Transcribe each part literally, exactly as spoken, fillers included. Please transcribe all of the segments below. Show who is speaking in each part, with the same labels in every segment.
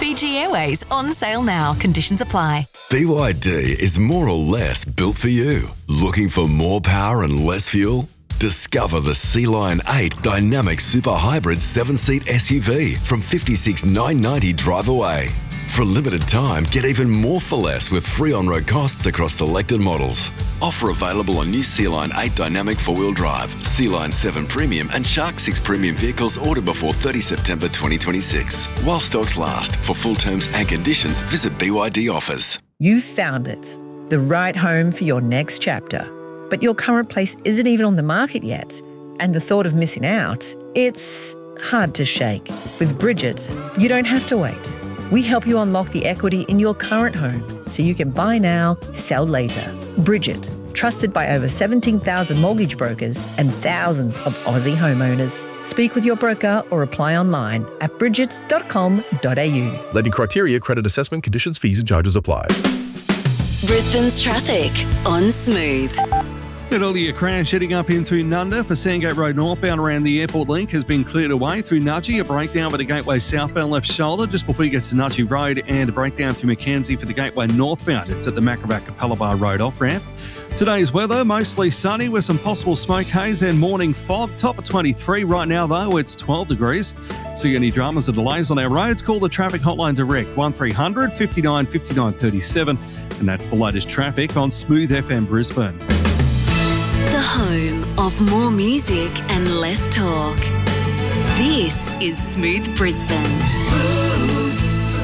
Speaker 1: Fiji Airways on sale now. Conditions apply.
Speaker 2: B Y D is more or less built for you. Looking for more power and less fuel? Discover the Sea Lion eight Dynamic Super Hybrid seven-seat S U V from fifty-six thousand nine hundred ninety dollars drive away. For a limited time, get even more for less with free on-road costs across selected models. Offer available on new Sea Lion eight Dynamic four-wheel drive, Sea Lion seven Premium and Shark six Premium vehicles ordered before thirtieth September twenty twenty-six. While stocks last. For full terms and conditions, visit B Y D Offers.
Speaker 3: You've found it, the right home for your next chapter. But your current place isn't even on the market yet. And the thought of missing out, it's hard to shake. With Bridget, you don't have to wait. We help you unlock the equity in your current home so you can buy now, sell later. Bridget, trusted by over seventeen thousand mortgage brokers and thousands of Aussie homeowners. Speak with your broker or apply online at bridget dot com dot a u.
Speaker 4: Lending criteria, credit assessment, conditions, fees and charges apply.
Speaker 1: Brisbane's traffic on Smooth.
Speaker 5: An earlier crash heading up in through Nunda for Sandgate Road northbound around the airport link has been cleared away through Nudgee. A breakdown for the Gateway southbound left shoulder just before you get to Nudgee Road, and a breakdown through Mackenzie for the Gateway northbound. It's at the Macrobat Capella Road off-ramp. Today's weather, mostly sunny with some possible smoke haze and morning fog. Top of twenty-three. Right now, though, it's twelve degrees. See any dramas or delays on our roads? Call the traffic hotline direct, one three hundred fifty-nine fifty-nine thirty-seven. And that's the latest traffic on Smooth F M Brisbane.
Speaker 1: The home of more music and less talk. This is Smooth Brisbane. Smooth.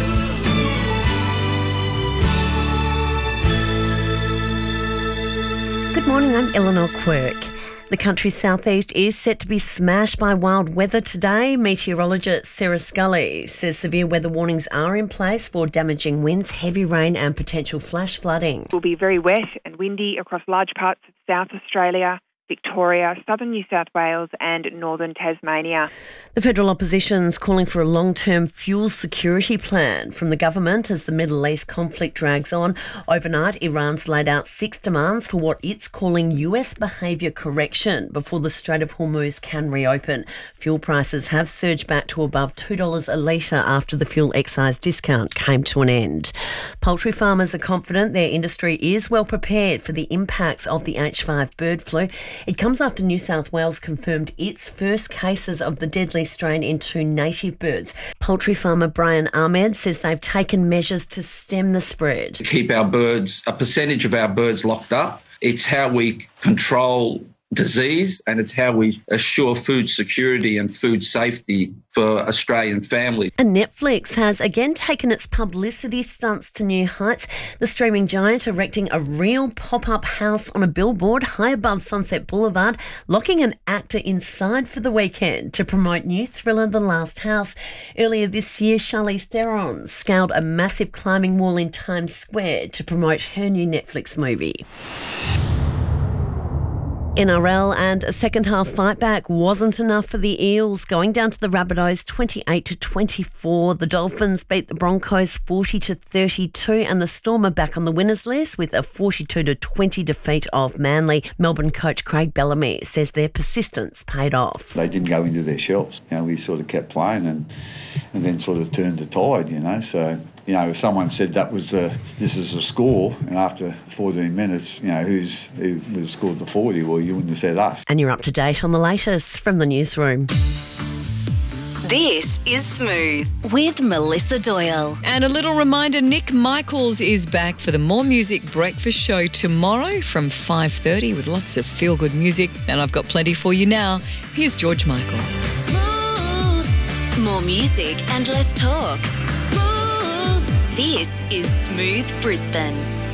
Speaker 6: Good morning, I'm Eleanor Quirk. The country's southeast is set to be smashed by wild weather today. Meteorologist Sarah Scully says severe weather warnings are in place for damaging winds, heavy rain and potential flash flooding.
Speaker 7: It will be very wet and windy across large parts of South Australia, Victoria, southern New South Wales and northern Tasmania.
Speaker 6: The federal opposition's calling for a long-term fuel security plan from the government as the Middle East conflict drags on. Overnight, Iran's laid out six demands for what it's calling U S behaviour correction before the Strait of Hormuz can reopen. Fuel prices have surged back to above two dollars a litre after the fuel excise discount came to an end. Poultry farmers are confident their industry is well prepared for the impacts of the H five bird flu. It comes after New South Wales confirmed its first cases of the deadly strain in two native birds. Poultry farmer Brian Ahmed says they've taken measures to stem the spread.
Speaker 8: To keep our birds, a percentage of our birds locked up. It's how we control disease and it's how we assure food security and food safety for Australian families.
Speaker 6: And Netflix has again taken its publicity stunts to new heights. The streaming giant erecting a real pop-up house on a billboard high above Sunset Boulevard, locking an actor inside for the weekend to promote new thriller The Last House. Earlier this year, Charlize Theron scaled a massive climbing wall in Times Square to promote her new Netflix movie. N R L and a second half fight back wasn't enough for the Eels, going down to the Rabbitohs twenty-eight to twenty-four. The Dolphins beat the Broncos forty to thirty-two, and the Storm are back on the winners list with a forty-two to twenty defeat of Manly. Melbourne coach Craig Bellamy says their persistence paid off.
Speaker 9: They didn't go into their shells. You know, we sort of kept playing and and then sort of turned the tide, you know, so... You know, if someone said that was a, this is a score, and after fourteen minutes, you know, who's who was scored the forty, well, you wouldn't have said us.
Speaker 6: And you're up to date on the latest from the newsroom.
Speaker 1: This is Smooth with Melissa Doyle.
Speaker 10: And a little reminder, Nick Michaels is back for the More Music Breakfast Show tomorrow from five thirty with lots of feel-good music. And I've got plenty for you now. Here's George Michael.
Speaker 1: Smooth. More music and less talk. Smooth. This is Smooth Brisbane.